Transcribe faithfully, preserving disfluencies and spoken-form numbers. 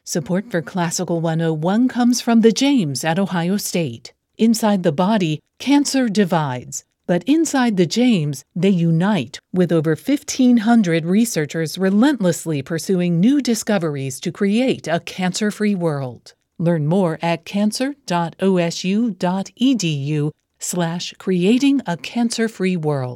Support for Classical one oh one comes from the James at Ohio State. Inside the body, cancer divides, but inside the James, they unite, with over fifteen hundred researchers relentlessly pursuing new discoveries to create a cancer-free world. Learn more at cancer.osu.edu slash creating a cancer-free world.